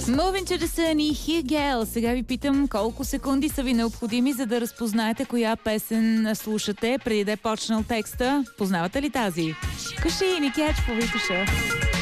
Moving to the Sun и Here Girl. Сега ви питам колко секунди са ви необходими, за да разпознаете коя песен слушате преди да е почнал текста. Познавате ли тази? Кажи, Никяч по Витуша.